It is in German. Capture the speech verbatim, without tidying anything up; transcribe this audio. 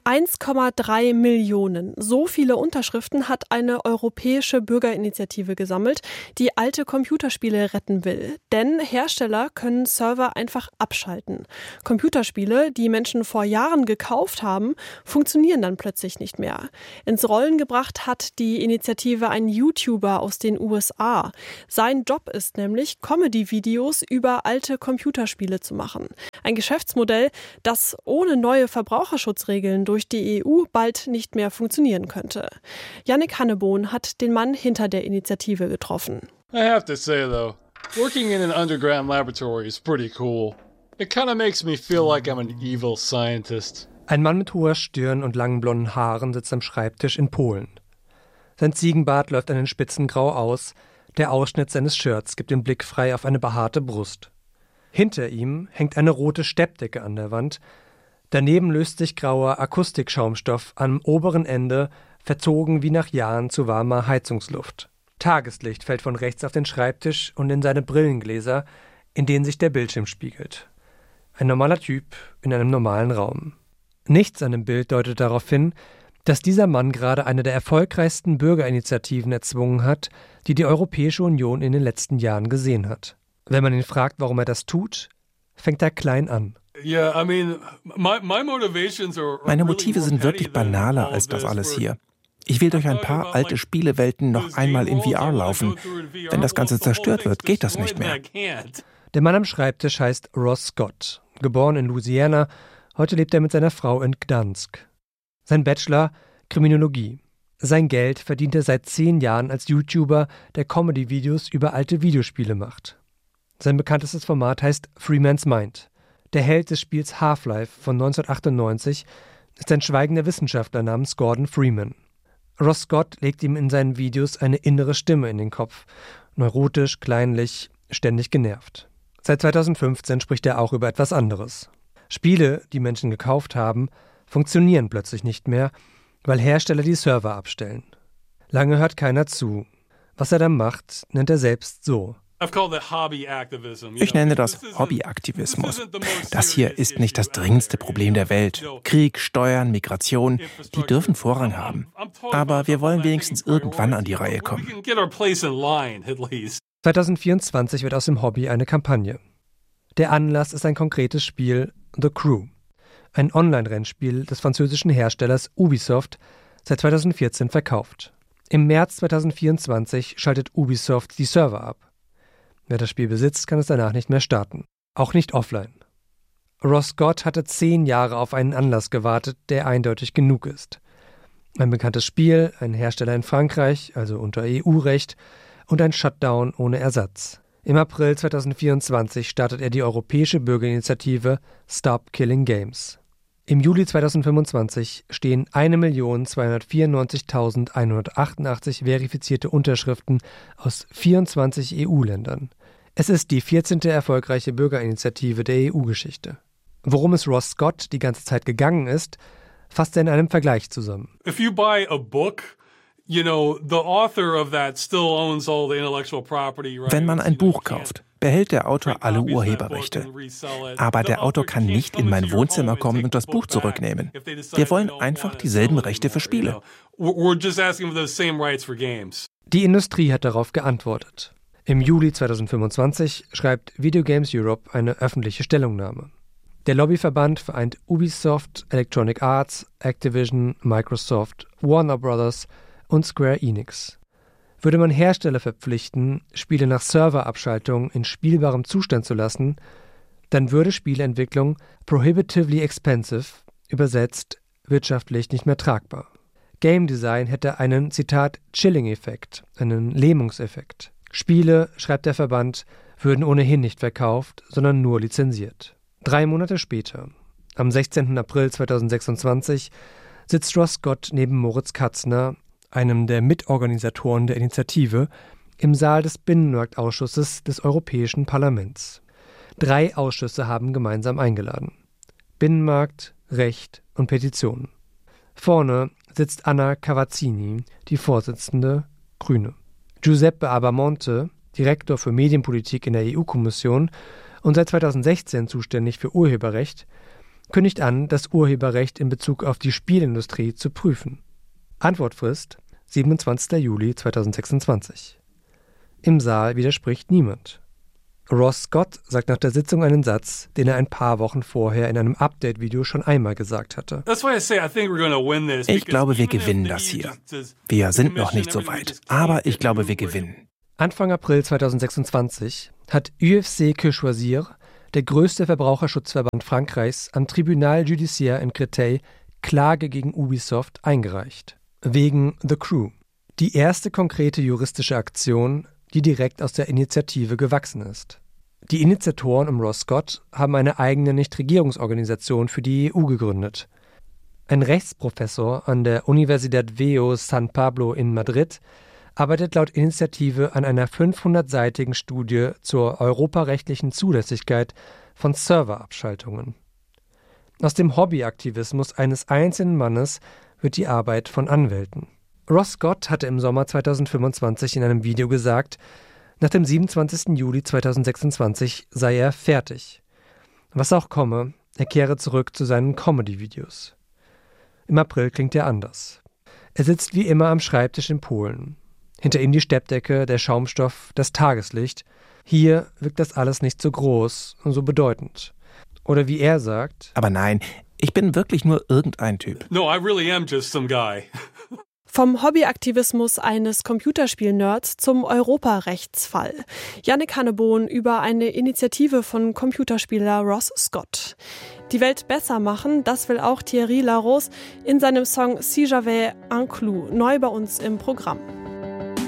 eins Komma drei Millionen. So viele Unterschriften hat eine europäische Bürgerinitiative gesammelt, die alte Computerspiele retten will. Denn Hersteller können Server einfach abschalten. Computerspiele, die Menschen vor Jahren gekauft haben, funktionieren dann plötzlich nicht mehr. Ins Rollen gebracht hat die Initiative einen YouTuber aus den U S A. Sein Job ist nämlich, Comedy-Videos über alte Computerspiele zu machen. Ein Geschäftsmodell, das ohne neue Verbraucherschutzregeln durch die E U bald nicht mehr funktionieren könnte. Yannick Hannebohn hat den Mann hinter der Initiative getroffen. I have to say though, working in an underground laboratory is pretty cool. It kind of makes me feel like I'm an evil scientist. Ein Mann mit hoher Stirn und langen blonden Haaren sitzt am Schreibtisch in Polen. Sein Ziegenbart läuft an den Spitzen grau aus, der Ausschnitt seines Shirts gibt den Blick frei auf eine behaarte Brust. Hinter ihm hängt eine rote Steppdecke an der Wand. Daneben löst sich grauer Akustikschaumstoff am oberen Ende, verzogen wie nach Jahren zu warmer Heizungsluft. Tageslicht fällt von rechts auf den Schreibtisch und in seine Brillengläser, in denen sich der Bildschirm spiegelt. Ein normaler Typ in einem normalen Raum. Nichts an dem Bild deutet darauf hin, dass dieser Mann gerade eine der erfolgreichsten Bürgerinitiativen erzwungen hat, die die Europäische Union in den letzten Jahren gesehen hat. Wenn man ihn fragt, warum er das tut, fängt er klein an. Meine Motive sind wirklich banaler als das alles hier. Ich will durch ein paar alte Spielewelten noch einmal in V R laufen. Wenn das Ganze zerstört wird, geht das nicht mehr. Der Mann am Schreibtisch heißt Ross Scott, geboren in Louisiana. Heute lebt er mit seiner Frau in Gdansk. Sein Bachelor Kriminologie. Sein Geld verdient er seit zehn Jahren als YouTuber, der Comedy-Videos über alte Videospiele macht. Sein bekanntestes Format heißt Freeman's Mind. Der Held des Spiels Half-Life von neunzehnhundertachtundneunzig ist ein schweigender Wissenschaftler namens Gordon Freeman. Ross Scott legt ihm in seinen Videos eine innere Stimme in den Kopf. Neurotisch, kleinlich, ständig genervt. Seit zweitausendfünfzehn spricht er auch über etwas anderes. Spiele, die Menschen gekauft haben, funktionieren plötzlich nicht mehr, weil Hersteller die Server abstellen. Lange hört keiner zu. Was er dann macht, nennt er selbst so. Ich nenne das Hobbyaktivismus. Das hier ist nicht das dringendste Problem der Welt. Krieg, Steuern, Migration, die dürfen Vorrang haben. Aber wir wollen wenigstens irgendwann an die Reihe kommen. zweitausendvierundzwanzig wird aus dem Hobby eine Kampagne. Der Anlass ist ein konkretes Spiel, The Crew. Ein Online-Rennspiel des französischen Herstellers Ubisoft, seit zweitausendvierzehn verkauft. Im März zweitausendvierundzwanzig schaltet Ubisoft die Server ab. Wer das Spiel besitzt, kann es danach nicht mehr starten. Auch nicht offline. Ross Scott hatte zehn Jahre auf einen Anlass gewartet, der eindeutig genug ist. Ein bekanntes Spiel, ein Hersteller in Frankreich, also unter E U-Recht, und ein Shutdown ohne Ersatz. Im April zweitausendvierundzwanzig startet er die europäische Bürgerinitiative Stop Killing Games. Im Juli zweitausendfünfundzwanzig stehen eine Million zweihundertvierundneunzigtausendeinhundertachtundachtzig verifizierte Unterschriften aus vierundzwanzig E U-Ländern. Es ist die vierzehnte erfolgreiche Bürgerinitiative der E U-Geschichte. Worum es Ross Scott die ganze Zeit gegangen ist, fasst er in einem Vergleich zusammen. If you buy a book, you know, the author of that still owns all the intellectual property rights. Wenn man ein Buch kauft, behält der Autor alle Urheberrechte. Aber der Autor kann nicht in mein Wohnzimmer kommen und das Buch zurücknehmen. Wir wollen einfach dieselben Rechte für Spiele. Die Industrie hat darauf geantwortet. Im Juli zweitausendfünfundzwanzig schreibt Video Games Europe eine öffentliche Stellungnahme. Der Lobbyverband vereint Ubisoft, Electronic Arts, Activision, Microsoft, Warner Brothers und Square Enix. Würde man Hersteller verpflichten, Spiele nach Serverabschaltung in spielbarem Zustand zu lassen, dann würde Spieleentwicklung prohibitively expensive, übersetzt wirtschaftlich nicht mehr tragbar. Game Design hätte einen, Zitat, Chilling-Effekt, einen Lähmungseffekt. Spiele, schreibt der Verband, würden ohnehin nicht verkauft, sondern nur lizenziert. Drei Monate später, am sechzehnten April zweitausendsechsundzwanzig, sitzt Ross Scott neben Moritz Katzner, einem der Mitorganisatoren der Initiative, im Saal des Binnenmarktausschusses des Europäischen Parlaments. Drei Ausschüsse haben gemeinsam eingeladen. Binnenmarkt, Recht und Petitionen. Vorne sitzt Anna Cavazzini, die Vorsitzende, Grüne. Giuseppe Abamonte, Direktor für Medienpolitik in der E U-Kommission und seit zweitausendsechzehn zuständig für Urheberrecht, kündigt an, das Urheberrecht in Bezug auf die Spielindustrie zu prüfen. Antwortfrist siebenundzwanzigster Juli zweitausendsechsundzwanzig. Im Saal widerspricht niemand. Ross Scott sagt nach der Sitzung einen Satz, den er ein paar Wochen vorher in einem Update-Video schon einmal gesagt hatte. Ich glaube, wir gewinnen das hier. Wir sind noch nicht so weit, aber ich glaube, wir gewinnen. Anfang April zweitausendsechsundzwanzig hat U F C-Que Choisir, der größte Verbraucherschutzverband Frankreichs, am Tribunal Judiciaire in Créteil Klage gegen Ubisoft eingereicht. Wegen The Crew. Die erste konkrete juristische Aktion, die direkt aus der Initiative gewachsen ist. Die Initiatoren um Ross Scott haben eine eigene Nichtregierungsorganisation für die E U gegründet. Ein Rechtsprofessor an der Universidad Veo San Pablo in Madrid arbeitet laut Initiative an einer fünfhundertseitigen Studie zur europarechtlichen Zulässigkeit von Serverabschaltungen. Aus dem Hobbyaktivismus eines einzelnen Mannes wird die Arbeit von Anwälten. Ross Scott hatte im Sommer zweitausendfünfundzwanzig in einem Video gesagt, nach dem siebenundzwanzigsten Juli zweitausendsechsundzwanzig sei er fertig. Was auch komme, er kehre zurück zu seinen Comedy-Videos. Im April klingt er anders. Er sitzt wie immer am Schreibtisch in Polen. Hinter ihm die Steppdecke, der Schaumstoff, das Tageslicht. Hier wirkt das alles nicht so groß und so bedeutend. Oder wie er sagt: Aber nein, ich bin wirklich nur irgendein Typ. No, I really am just some guy. Vom Hobbyaktivismus eines Computerspiel-Nerds zum Europarechtsfall. Yannick Hannebohn über eine Initiative von Computerspieler Ross Scott. Die Welt besser machen, das will auch Thierry Larose in seinem Song Si j'avais un clou, neu bei uns im Programm.